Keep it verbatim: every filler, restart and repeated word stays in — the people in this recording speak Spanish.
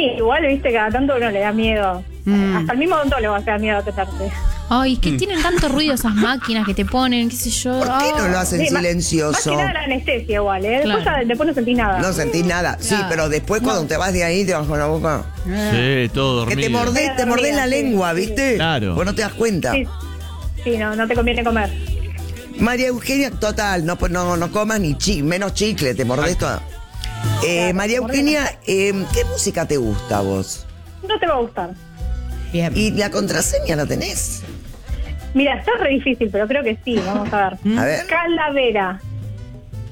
igual, viste, cada tanto uno le da miedo. Mm. Hasta el mismo odontólogo se da miedo a tocarte. Ay, es que tienen tanto ruido esas máquinas que te ponen, qué sé yo. ¿Por qué no lo hacen Sí, más- silencioso? Más que nada la anestesia igual, ¿eh? Después, Claro. ya, después no sentís nada. No sentís nada. Sí, Claro. pero después cuando te vas de ahí te vas con la boca. Sí, todo Que dormido. te mordés, te mordés la Sí, lengua, sí. ¿viste? Claro. Vos no te das cuenta. Sí, sí, no, no te conviene comer. María Eugenia, total, no, no, no comas ni chi, menos chicle, te mordés toda. Eh, Claro, María te mordés. Eugenia, eh, ¿qué música te gusta a vos? No te va a gustar. Bien. ¿Y la contraseña la tenés? Mira, está re difícil, pero creo que sí, vamos a ver. A ver. Calavera.